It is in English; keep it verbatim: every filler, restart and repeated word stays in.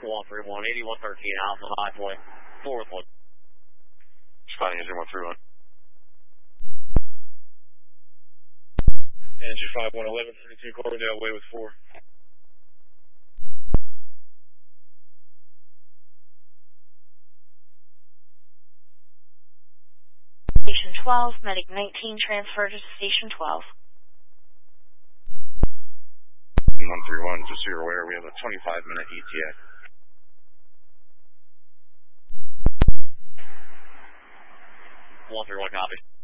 one three one, eighty-one thirteen, Alpha High Point, fourth one. Spotting is one three one. Engine five one eleven, thirty-two, Cordell Way with four. Station twelve, Medic nineteen, transfer to Station twelve. one three one, just so you're aware, we have a twenty-five minute E T A. one three one, copy.